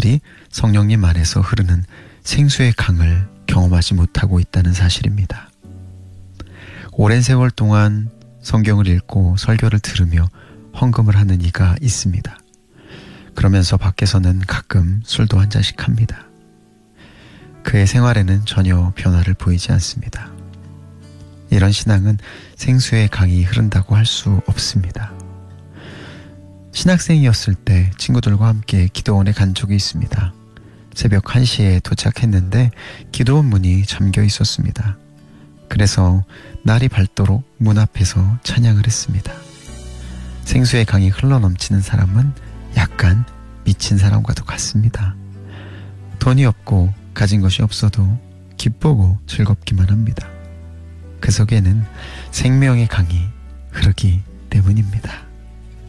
사람들이 성령님 안에서 흐르는 생수의 강을 경험하지 못하고 있다는 사실입니다. 오랜 세월 동안 성경을 읽고 설교를 들으며 헌금을 하는 이가 있습니다. 그러면서 밖에서는 가끔 술도 한 잔씩 합니다. 그의 생활에는 전혀 변화를 보이지 않습니다. 이런 신앙은 생수의 강이 흐른다고 할 수 없습니다. 신학생이었을 때 친구들과 함께 기도원에 간 적이 있습니다. 새벽 1시에 도착했는데 기도원 문이 잠겨 있었습니다. 그래서 날이 밝도록 문 앞에서 찬양을 했습니다. 생수의 강이 흘러넘치는 사람은 약간 미친 사람과도 같습니다. 돈이 없고 가진 것이 없어도 기쁘고 즐겁기만 합니다. 그 속에는 생명의 강이 흐르기 때문입니다.